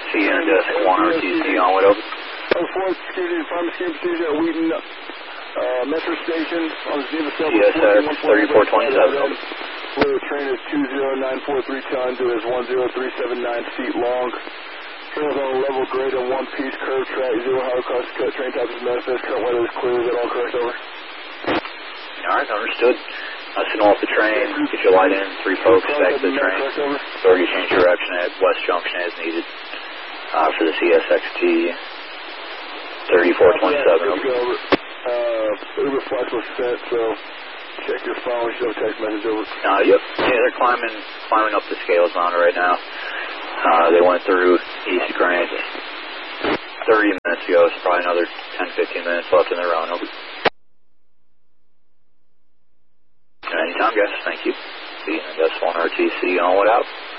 CSX 1 RTC on what over? 4th Security Department Security Procedure at Wheaton Metro Station on the Zebra CSX 3427. Where the train is 20943 tons, it is 10379 feet long. Train is on a level grade and one piece curved track, zero high cross cut, train type is manifest, current weather is clear, is that all correct, over? Alright, understood. Signal off the train, get your light in, 3 folks, exit the train. Authority change direction at West Junction as needed for the CSXT 3427. Uber flights were sent, so check your phone, we should have a text message over. Yep. Yeah, they're climbing up the scales on it right now. They went through East Grant 30 minutes ago, so probably another 10-15 minutes left in their run. Over. Anytime, guys. Thank you. CSX 1 RTC on what out?